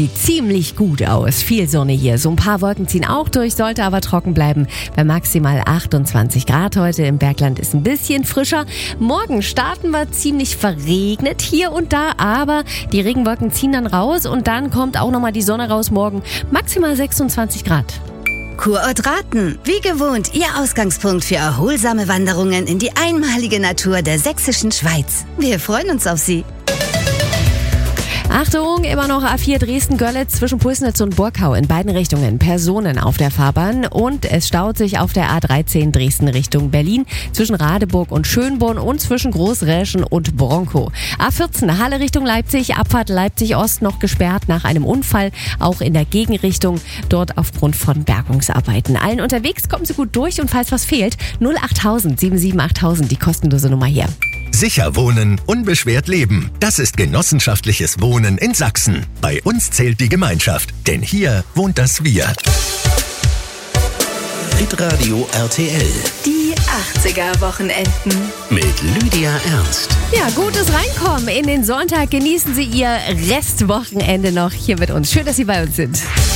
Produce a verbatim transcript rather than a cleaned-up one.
sieht ziemlich gut aus. Viel Sonne hier. So ein paar Wolken ziehen auch durch, sollte aber trocken bleiben. Bei maximal achtundzwanzig Grad heute. Im Bergland ist ein bisschen frischer. Morgen starten wir ziemlich verregnet hier und da, aber die Regenwolken ziehen dann raus und dann kommt auch nochmal die Sonne raus morgen. Maximal sechsundzwanzig Grad. Kurort Raten, wie gewohnt, Ihr Ausgangspunkt für erholsame Wanderungen in die einmalige Natur der sächsischen Schweiz. Wir freuen uns auf Sie. Achtung, immer noch A vier Dresden-Görlitz zwischen Pulsnitz und Burgau in beiden Richtungen. Personen auf der Fahrbahn und es staut sich auf der A dreizehn Dresden Richtung Berlin zwischen Radeburg und Schönborn und zwischen Großräschen und Bronkow. A vierzehn Halle Richtung Leipzig, Abfahrt Leipzig-Ost noch gesperrt nach einem Unfall, auch in der Gegenrichtung, dort aufgrund von Bergungsarbeiten. Allen unterwegs kommen Sie gut durch und falls was fehlt, null achttausend sieben sieben achttausend, die kostenlose Nummer hier. Sicher wohnen, unbeschwert leben. Das ist genossenschaftliches Wohnen in Sachsen. Bei uns zählt die Gemeinschaft, denn hier wohnt das Wir. Hitradio R T L. Die achtziger-Wochenenden. Mit Lydia Ernst. Ja, gutes Reinkommen in den Sonntag. Genießen Sie Ihr Restwochenende noch hier mit uns. Schön, dass Sie bei uns sind.